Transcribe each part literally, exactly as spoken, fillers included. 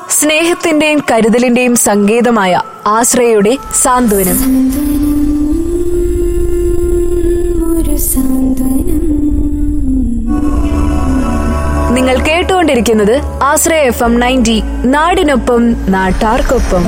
സ്നേഹത്തിന്റെയും കരുതലിന്റെയും സങ്കേതമായ ആശ്രയയുടെ സാന്ത്വനം. നിങ്ങൾ കേട്ടുകൊണ്ടിരിക്കുന്നത് ആശ്രയ എഫ് എം നയൻറ്റി, നാടിനൊപ്പം നാട്ടാർക്കൊപ്പം.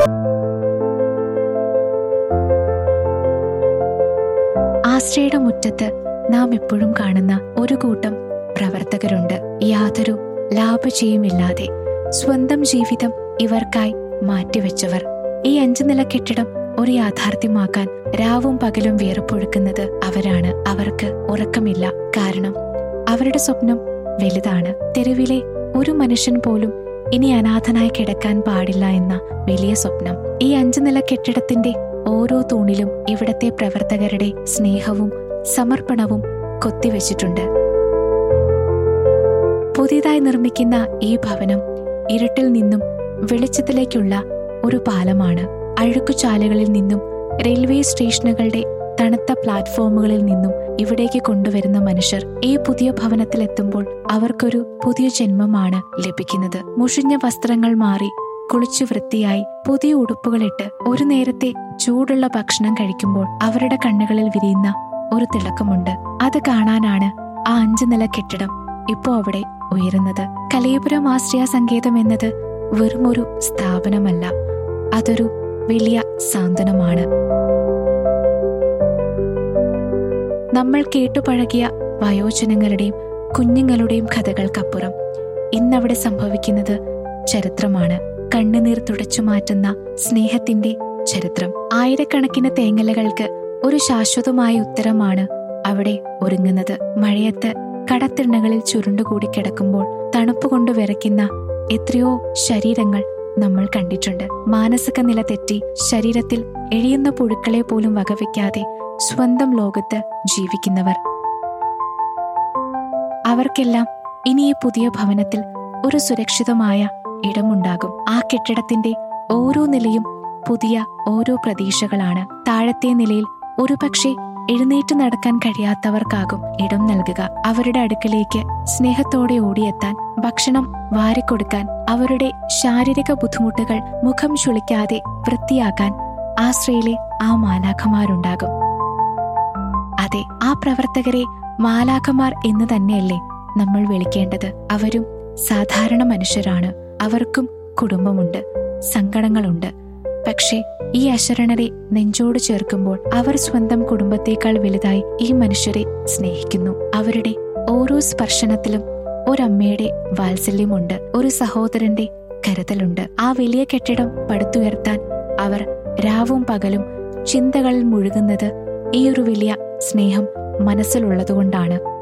ആശ്രയയുടെ മുറ്റത്ത് നാം എപ്പോഴും കാണുന്ന ഒരു കൂട്ടം പ്രവർത്തകരുണ്ട്. യാതൊരു ലാഭചെയ്യുമില്ലാതെ സ്വന്തം ജീവിതം ഇവർക്കായി മാറ്റിവെച്ചവർ. ഈ അഞ്ചു നില കെട്ടിടം ഒരു യാഥാർത്ഥ്യമാക്കാൻ രാവും പകലും വിയർപ്പൊഴുക്കുന്നത് അവരാണ്. അവർക്ക് ഉറക്കമില്ല. കാരണം അവരുടെ സ്വപ്നം വലുതാണ്. തെരുവിലെ ഒരു മനുഷ്യൻ പോലും ഇനി അനാഥനായി കിടക്കാൻ പാടില്ല എന്ന വലിയ സ്വപ്നം. ഈ അഞ്ചു നില കെട്ടിടത്തിന്റെ ഓരോ തൂണിലും ഇവിടത്തെ പ്രവർത്തകരുടെ സ്നേഹവും സമർപ്പണവും കൊത്തിവെച്ചിട്ടുണ്ട്. പുതിയതായി നിർമ്മിക്കുന്ന ഈ ഭവനം ഇരുട്ടിൽ നിന്നും വെളിച്ചത്തിലേക്കുള്ള ഒരു പാലമാണ്. അഴുക്കുചാലുകളിൽ നിന്നും റെയിൽവേ സ്റ്റേഷനുകളുടെ തണുത്ത പ്ലാറ്റ്ഫോമുകളിൽ നിന്നും ഇവിടേക്ക് കൊണ്ടുവരുന്ന മനുഷ്യർ ഈ പുതിയ ഭവനത്തിലെത്തുമ്പോൾ അവർക്കൊരു പുതിയ ജന്മമാണ് ലഭിക്കുന്നത്. മുഷിഞ്ഞ വസ്ത്രങ്ങൾ മാറി കുളിച്ചു വൃത്തിയായി പുതിയ ഉടുപ്പുകളിട്ട് ഒരു നേരത്തെ ചൂടുള്ള ഭക്ഷണം കഴിക്കുമ്പോൾ അവരുടെ കണ്ണുകളിൽ വിരിയുന്ന ഒരു തിളക്കമുണ്ട്. അത് കാണാനാണ് ആ അഞ്ചു നില കെട്ടിടം ഇപ്പോ അവിടെ ഉയരുന്നത്. കലയപുരം ആശ്രയ സങ്കേതം എന്നത് വെറുമൊരു സ്ഥാപനമല്ല, അതൊരു വലിയ സാന്ത്വനമാണ്. നമ്മൾ കേട്ടുപഴകിയ വയോജനങ്ങളുടെയും കുഞ്ഞുങ്ങളുടെയും കഥകൾക്കപ്പുറം ഇന്നവിടെ സംഭവിക്കുന്നത് ചരിത്രമാണ്. കണ്ണുനീർ തുടച്ചു മാറ്റുന്ന സ്നേഹത്തിന്റെ ചരിത്രം. ആയിരക്കണക്കിന് തേങ്ങലകൾക്ക് ഒരു ശാശ്വതമായ ഉത്തരമാണ് അവിടെ ഒരുങ്ങുന്നത്. മഴയത്ത് കടത്തിണ്ണകളിൽ ചുരുണ്ടുകൂടി കിടക്കുമ്പോൾ തണുപ്പുകൊണ്ട് വിറയ്ക്കുന്ന എത്രയോ ശരീരങ്ങൾ നമ്മൾ കണ്ടിട്ടുണ്ട്. മാനസിക നില തെറ്റി ശരീരത്തിൽ എഴിയുന്ന പുഴുക്കളെ പോലും വകവയ്ക്കാതെ സ്വന്തം ലോകത്ത് ജീവിക്കുന്നവർ. അവർക്കെല്ലാം ഇനി ഈ പുതിയ ഭവനത്തിൽ ഒരു സുരക്ഷിതമായ ഇടമുണ്ടാകും. ആ കെട്ടിടത്തിന്റെ ഓരോ നിലയും പുതിയ ഓരോ പ്രതീക്ഷകളാണ്. താഴത്തെ നിലയിൽ ഒരുപക്ഷെ എഴുന്നേറ്റ് നടക്കാൻ കഴിയാത്തവർക്കാകും ഇടം നൽകുക. അവരുടെ അടുക്കലേക്ക് സ്നേഹത്തോടെ ഓടിയെത്താൻ, ഭക്ഷണം വാരിക്കൊടുക്കാൻ, അവരുടെ ശാരീരിക ബുദ്ധിമുട്ടുകൾ മുഖം ചുളിക്കാതെ വൃത്തിയാക്കാൻ ആശ്രയിലെ ആ മാലാഖമാരുണ്ടാകും. അതെ, ആ പ്രവർത്തകരെ മാലാഖമാർ എന്ന് തന്നെയല്ലേ നമ്മൾ വിളിക്കേണ്ടത്. അവരും സാധാരണ മനുഷ്യരാണ്. അവർക്കും കുടുംബമുണ്ട്, സങ്കടങ്ങളുണ്ട്. പക്ഷേ ഈ അശരണരെ നെഞ്ചോട് ചേർക്കുമ്പോൾ അവർ സ്വന്തം കുടുംബത്തേക്കാൾ വലുതായി ഈ മനുഷ്യരെ സ്നേഹിക്കുന്നു. അവരുടെ ഓരോ സ്പർശനത്തിലും ഒരമ്മയുടെ വാത്സല്യമുണ്ട്, ഒരു സഹോദരന്റെ കരുതലുണ്ട്. ആ വലിയ കെട്ടിടം പടുത്തുയർത്താൻ അവർ രാവും പകലും ചിന്തകളിൽ മുഴുകുന്നത് ഈ ഒരു വലിയ സ്നേഹം മനസ്സിലുള്ളതുകൊണ്ടാണ്.